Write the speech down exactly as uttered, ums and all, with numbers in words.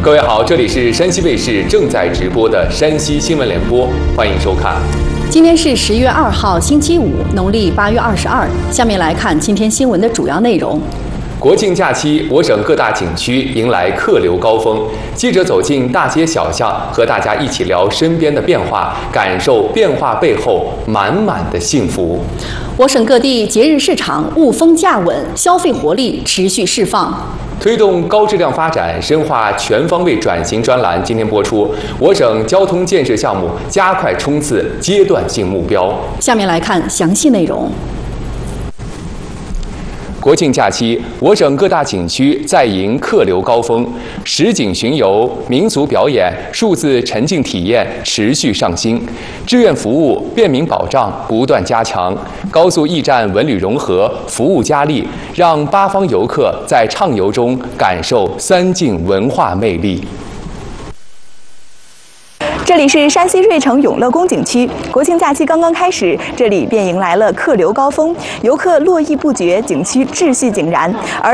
各位好，这里是山西卫视正在直播的山西新闻联播，欢迎收看。 今天是十月二号，星期五，农历八月二十二。下面来看今天新闻的主要内容。 国庆假期，我省各大景区迎来客流高峰。记者走进大街小巷，和大家一起聊身边的变化，感受变化背后满满的幸福。 我省各地节日市场雾峰价稳，消费活力持续释放。 推动高质量发展，深化全方位转型专栏今天播出。我省交通建设项目加快冲刺阶段性目标。 下面来看详细内容。 国庆假期，我省各大景区再迎客流高峰，实景巡游、民俗表演、数字沉浸体验持续上新，志愿服务、便民保障不断加强，高速驿站文旅融合，服务佳丽，让八方游客在畅游中感受三晋文化魅力。 这里是山西芮城永乐宫景区，国庆假期刚刚开始，这里便迎来了客流高峰，游客络绎不绝，景区秩序井然。而